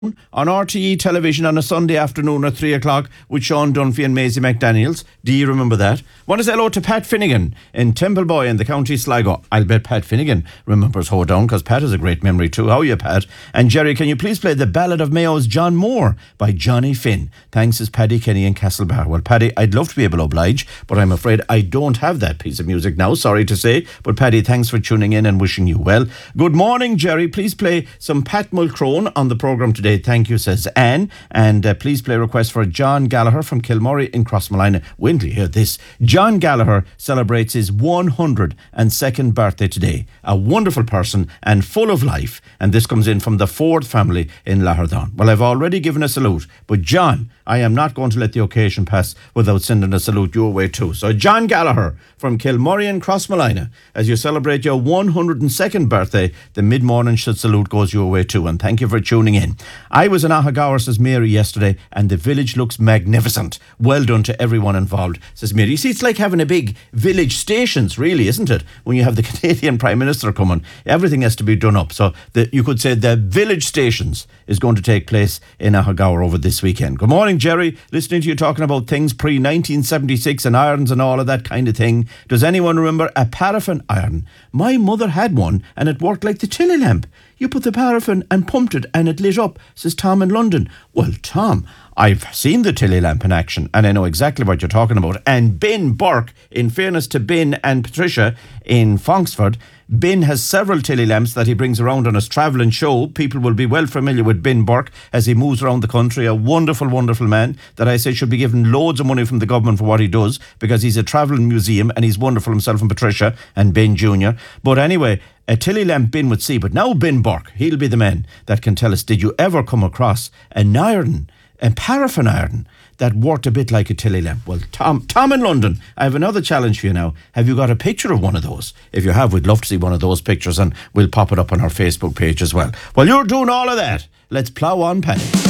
on RTE television on a Sunday afternoon at 3 o'clock with Sean Dunphy and Maisie McDaniels. Do you remember that? Want to say hello to Pat Finnegan in Templeboy in the county Sligo. I'll bet Pat Finnegan remembers Hoedown because Pat has a great memory too. How are you, Pat? And Jerry, can you please play The Ballad of Mayo's John Moore by Johnny Finn? Thanks, is Paddy Kenny in Castlebar. Well, Paddy, I'd love to be able to oblige, but I'm afraid I don't have that piece of music now, sorry to say. But Paddy, thanks for tuning in and wishing you well. Good morning, Jerry. Please play some Pat Mulcrone on the programme today. Thank you, says Anne. And please play a request for John Gallagher from Kilmurry in Crossmolina. When do you hear this? John Gallagher celebrates his 102nd birthday today. A wonderful person and full of life. And this comes in from the Ford family in Lahardon. Well, I've already given a salute, but John, I am not going to let the occasion pass without sending a salute your way too. So John Gallagher from Kilmurry in Crossmolina, as you celebrate your 102nd birthday, the mid-morning salute goes your way too. And thank you for tuning in. I was in Ahagower, says Mary, yesterday, and the village looks magnificent. Well done to everyone involved, says Mary. You see, it's like having a big village stations, really, isn't it? When you have the Canadian Prime Minister coming, everything has to be done up. So you could say the village stations is going to take place in Ahagower over this weekend. Good morning, Jerry. Listening to you talking about things pre-1976 and irons and all of that kind of thing. Does anyone remember a paraffin iron? My mother had one and it worked like the Tilly lamp. You put the paraffin and pumped it and it lit up, says Tom in London. Well, Tom, I've seen the Tilly lamp in action and I know exactly what you're talking about. And Ben Burke, in fairness to Ben and Patricia in Fonksford, Ben has several Tilly lamps that he brings around on his travelling show. People will be well familiar with Ben Burke as he moves around the country. A wonderful, wonderful man that I say should be given loads of money from the government for what he does because he's a travelling museum and he's wonderful himself, and Patricia and Ben Jr. But anyway, a Tilly lamp Ben would see. But now Ben Burke, he'll be the man that can tell us, did you ever come across an iron, a paraffin iron, that worked a bit like a Tilly lamp? Well, Tom in London, I have another challenge for you now. Have you got a picture of one of those? If you have, we'd love to see one of those pictures and we'll pop it up on our Facebook page as well. While you're doing all of that, let's plough on, Paddy.